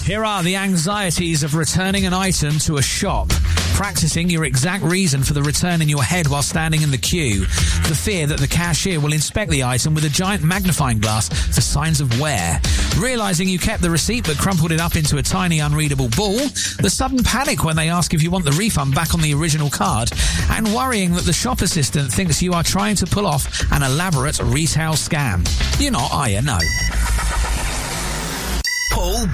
Here are the anxieties of returning an item to a shop. Practicing your exact reason for the return in your head while standing in the queue. The fear that the cashier will inspect the item with a giant magnifying glass for signs of wear. Realising you kept the receipt but crumpled it up into a tiny unreadable ball. The sudden panic when they ask if you want the refund back on the original card. And worrying that the shop assistant thinks you are trying to pull off an elaborate retail scam. You're not, are you? No. Paul